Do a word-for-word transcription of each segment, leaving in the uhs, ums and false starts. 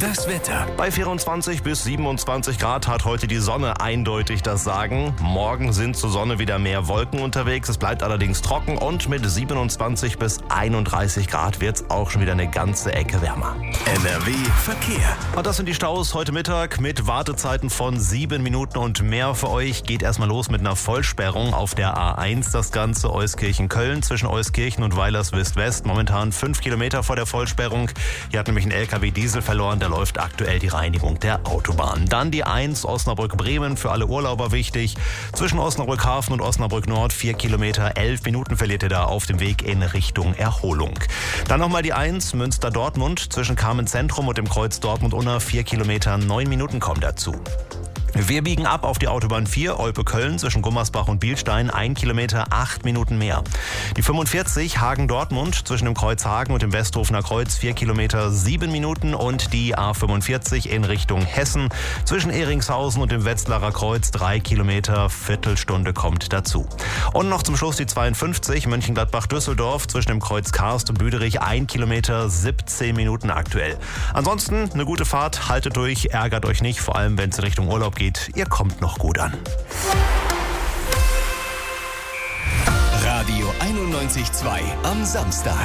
Das Wetter. Bei vierundzwanzig bis siebenundzwanzig Grad hat heute die Sonne eindeutig das Sagen. Morgen sind zur Sonne wieder mehr Wolken unterwegs. Es bleibt allerdings trocken und mit siebenundzwanzig bis einunddreißig Grad wird es auch schon wieder eine ganze Ecke wärmer. N R W Verkehr. Und das sind die Staus heute Mittag mit Wartezeiten von sieben Minuten und mehr für euch. Geht erstmal los mit einer Vollsperrung auf der A eins. Das Ganze Euskirchen-Köln zwischen Euskirchen und Weilerswist-West. Momentan fünf Kilometer vor der Vollsperrung. Hier hat nämlich ein L K W Diesel verloren. Da läuft aktuell die Reinigung der Autobahn. Dann die eins Osnabrück-Bremen, für alle Urlauber wichtig. Zwischen Osnabrück-Hafen und Osnabrück-Nord vier Kilometer, elf Minuten verliert ihr da auf dem Weg in Richtung Erholung. Dann nochmal die eins Münster-Dortmund, zwischen Carmen-Zentrum und dem Kreuz Dortmund-Unna vier Kilometer, neun Minuten kommen dazu. Wir biegen ab auf die Autobahn vier, Olpe-Köln, zwischen Gummersbach und Bielstein, ein Kilometer, acht Minuten mehr. Die fünfundvierzig Hagen-Dortmund, zwischen dem Kreuz Hagen und dem Westhofener Kreuz, vier Kilometer, sieben Minuten. Und die A fünfundvierzig in Richtung Hessen, zwischen Ehringshausen und dem Wetzlarer Kreuz, drei Kilometer, Viertelstunde kommt dazu. Und noch zum Schluss die zweiundfünfzig, Mönchengladbach-Düsseldorf, zwischen dem Kreuz Karst und Büderich, ein Kilometer, siebzehn Minuten aktuell. Ansonsten eine gute Fahrt, haltet durch, ärgert euch nicht, vor allem wenn es in Richtung Urlaub geht. Ihr kommt noch gut an. Radio einundneunzig Komma zwei am Samstag.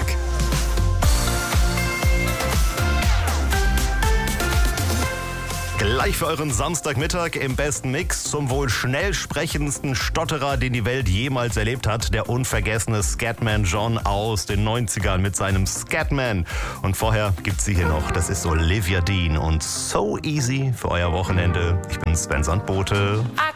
Gleich für euren Samstagmittag im besten Mix zum wohl schnell sprechendsten Stotterer, den die Welt jemals erlebt hat. Der unvergessene Scatman John aus den neunzigern mit seinem Scatman. Und vorher gibt's sie hier noch. Das ist Olivia Dean und So Easy für euer Wochenende. Ich bin Sven Sandbote.